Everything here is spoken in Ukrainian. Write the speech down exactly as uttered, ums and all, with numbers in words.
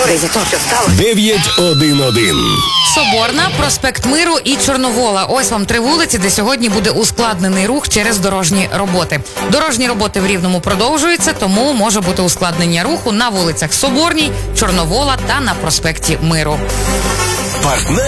дев'ять один один. Соборна, проспект Миру і Чорновола. Ось вам три вулиці, де сьогодні буде ускладнений рух через дорожні роботи. Дорожні роботи в Рівному продовжуються, тому може бути ускладнення руху на вулицях Соборній, Чорновола та на проспекті Миру. Партнер